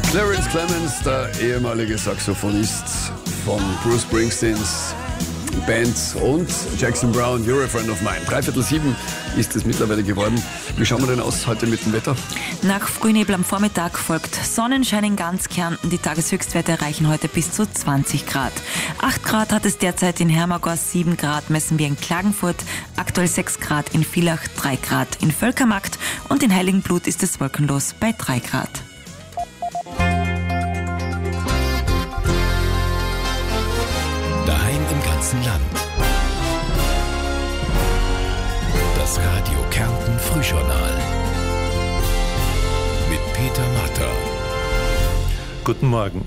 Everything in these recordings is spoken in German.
Clarence Clemons, der ehemalige Saxophonist von Bruce Springsteens Band und Jackson Brown, You're a Friend of Mine. 6:45 ist es mittlerweile geworden. Wie schauen wir denn aus heute mit dem Wetter? Nach Frühnebel am Vormittag folgt Sonnenschein in ganz Kärnten. Die Tageshöchstwerte erreichen heute bis zu 20 Grad. 8 Grad hat es derzeit in Hermagor, 7 Grad messen wir in Klagenfurt, aktuell 6 Grad in Villach, 3 Grad in Völkermarkt und in Heiligenblut ist es wolkenlos bei 3 Grad. Daheim im ganzen Land. Das Radio Kärnten Frühjournal mit Peter Matter. Guten Morgen.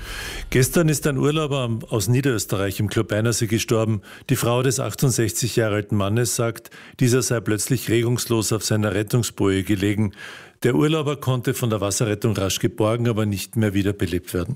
Gestern ist ein Urlauber aus Niederösterreich im Klobeinersee gestorben. Die Frau des 68 Jahre alten Mannes sagt, dieser sei plötzlich regungslos auf seiner Rettungsboje gelegen. Der Urlauber konnte von der Wasserrettung rasch geborgen, aber nicht mehr wiederbelebt werden.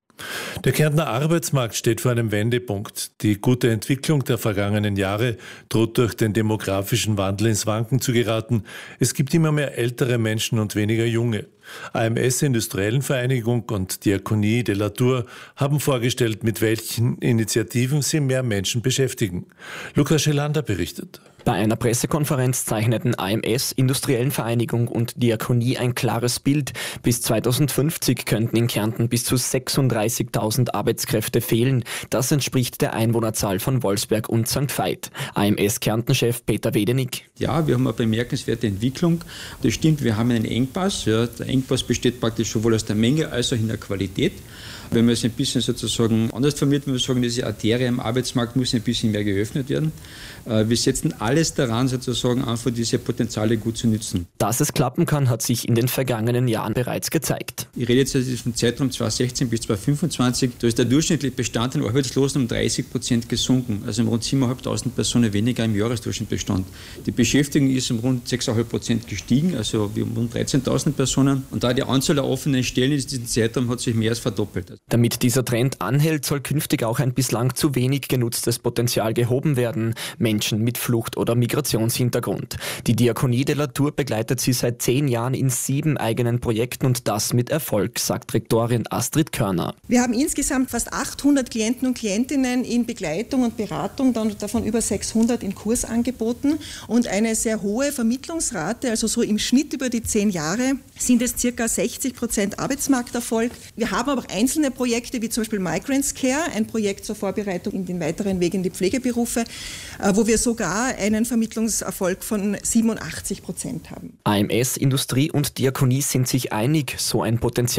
Der Kärntner Arbeitsmarkt steht vor einem Wendepunkt. Die gute Entwicklung der vergangenen Jahre droht durch den demografischen Wandel ins Wanken zu geraten. Es gibt immer mehr ältere Menschen und weniger junge. AMS Industriellen Vereinigung und Diakonie de la Tour haben vorgestellt, mit welchen Initiativen sie mehr Menschen beschäftigen. Lukas Schelander berichtet. Bei einer Pressekonferenz zeichneten AMS, Industriellen Vereinigung und Diakonie ein klares Bild. Bis 2050 könnten in Kärnten bis zu 36.000 Arbeitskräfte fehlen. Das entspricht der Einwohnerzahl von Wolfsberg und St. Veit. AMS-Kärnten-Chef Peter Wedenig. Ja, wir haben eine bemerkenswerte Entwicklung. Das stimmt, wir haben einen Engpass. Ja, der Engpass besteht praktisch sowohl aus der Menge als auch in der Qualität. Wenn wir es ein bisschen sozusagen anders formulieren, wenn wir sagen, diese Arterie am Arbeitsmarkt muss ein bisschen mehr geöffnet werden. Wir setzen alles daran, sozusagen einfach diese Potenziale gut zu nutzen. Dass es klappen kann, hat sich in den vergangenen Jahren bereits gezeigt. Ich rede jetzt vom Zeitraum 2016 bis 2025. Da ist der durchschnittliche Bestand an Arbeitslosen um 30% gesunken. Also um rund 7.500 Personen weniger im Jahresdurchschnittbestand. Die Beschäftigung ist um rund 6,5% gestiegen, also wir haben rund 13.000 Personen. Und da die Anzahl der offenen Stellen in diesem Zeitraum hat sich mehr als verdoppelt. Damit dieser Trend anhält, soll künftig auch ein bislang zu wenig genutztes Potenzial gehoben werden. Menschen mit Flucht- oder Migrationshintergrund. Die Diakonie de la Tour begleitet sie seit 10 Jahren in 7 eigenen Projekten und das mit Erfolg, sagt Rektorin Astrid Körner. Wir haben insgesamt fast 800 Klienten und Klientinnen in Begleitung und Beratung, davon über 600 in Kursangeboten und eine sehr hohe Vermittlungsrate, also so im Schnitt über die 10 Jahre sind es ca. 60% Arbeitsmarkterfolg. Wir haben aber auch einzelne Projekte, wie zum Beispiel Migrants Care, ein Projekt zur Vorbereitung in den weiteren Weg in die Pflegeberufe, wo wir sogar einen Vermittlungserfolg von 87% haben. AMS, Industrie und Diakonie sind sich einig, so ein Potenzial